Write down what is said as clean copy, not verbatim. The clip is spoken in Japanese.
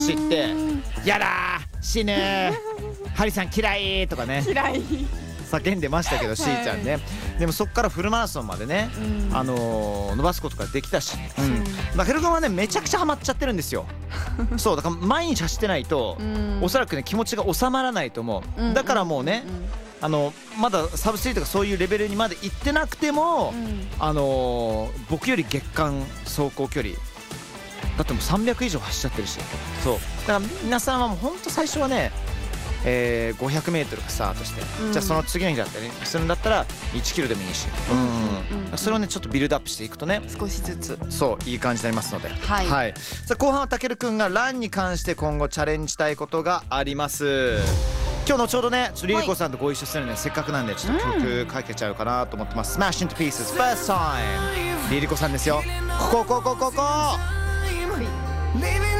知ってやだー死ぬーハリさん嫌いとかね嫌い。 叫んでましたけど、しーちゃんね。でもそっからフルマラソンまでね、伸ばすことができたし、まあヘル君はねめちゃくちゃハマっちゃってるんですよ。そうだから毎日走ってないと、おそらくね気持ちが収まらないと思う。だからもうね、まだサブ3とかそういうレベルにまで行ってなくても、僕より月間走行距離だってもう300以上走っちゃってるし、そうだから皆さんはもうほんと最初はね、500m がスタートして、じゃあその次の日だったりするんだったら1キロでもいいし、それをねちょっとビルドアップしていくとね少しずつそういい感じになりますので、 はい、 さあ後半はたけるくんがランに関して今後チャレンジしたいことがあります。今日後ほどねちょっとリリコさんとご一緒するので、せっかくなんでちょっと曲かけちゃうかなと思ってます。Smash into Pieces First Time リリコさんですよ。ここ